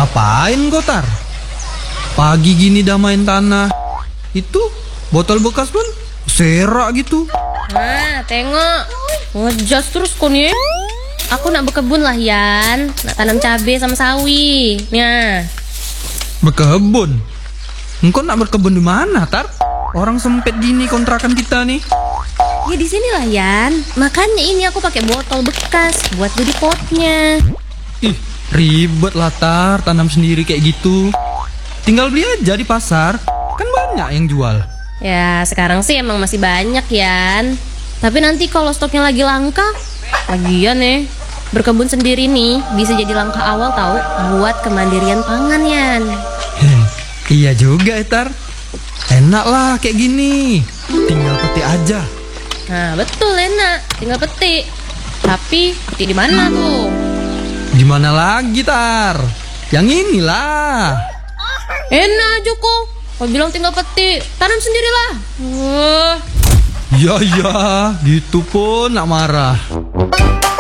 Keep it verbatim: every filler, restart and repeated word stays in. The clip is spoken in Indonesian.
Ngapain kau, Tar? Pagi gini dah main tanah. Itu botol bekas pun serak gitu. Nah, tengok. Ngejas terus kau nih. Aku nak berkebun lah, Yan. Nak tanam cabai sama sawi. Nah. Berkebun? Engkau nak berkebun di mana, Tar? Orang sempit gini kontrakan kita nih. Ya di sinilah, Yan. Makanya ini aku pakai botol bekas buat jadi potnya. Ih, ribet lah, Tar, tanam sendiri kayak gitu. Tinggal beli aja di pasar. Kan banyak yang jual. Ya, sekarang sih emang masih banyak, Yan. Tapi nanti kalau stoknya lagi langka, lagian nih, berkebun sendiri nih bisa jadi langkah awal tahu buat kemandirian pangan, Yan. Heh, iya juga, Tar. Enak lah kayak gini. Tinggal petik aja. Nah, betul, enak. Tinggal petik. Tapi petik di mana tuh? Di mana lagi, Tar? Yang inilah. Enak aja kok. Kau bilang tinggal petik, tanam sendirilah. Wah. Ya ya, gitu pun nak marah.